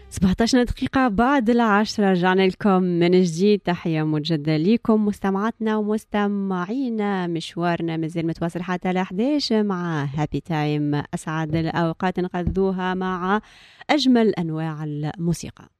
17 دقيقة بعد 10 رجعنا لكم من جديد. تحية مجددة لكم مستمعاتنا ومستمعينا. مشوارنا مازال متواصل حتى ل 11 مع هابي تايم، أسعد الأوقات نقضوها مع أجمل أنواع الموسيقى.